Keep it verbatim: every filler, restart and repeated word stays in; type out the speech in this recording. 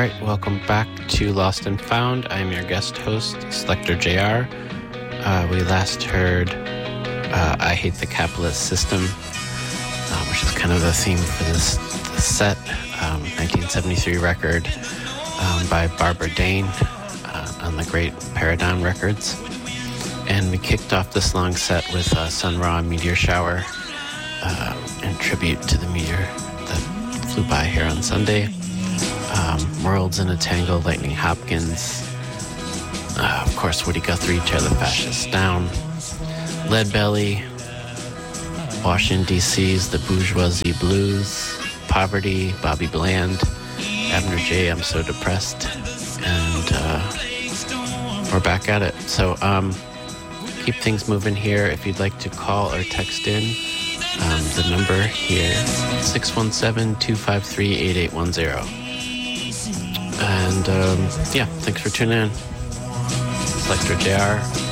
right, welcome back to Lost and Found. I'm your guest host, Selector J R. Uh, we last heard uh, I Hate the Capitalist System, uh, which is kind of the theme for this, this set, um, nineteen seventy-three record um, by Barbara Dane uh, on the great Paradigm Records. And we kicked off this long set with uh, Sun Ra Meteor Shower uh, in tribute to the meteor that flew by here on Sunday. Um, Worlds in a Tangle, Lightning Hopkins, uh, of course Woody Guthrie, Tear the Fascists Down, Leadbelly, Washington D C's The Bourgeoisie Blues, Poverty, Bobby Bland, Abner J, I'm So Depressed, and uh, we're back at it. So um, keep things moving here. If you'd like to call or text in, um, the number here, six one seven, two five three, eight eight one zero. And um, yeah, thanks for tuning in. Selector J R.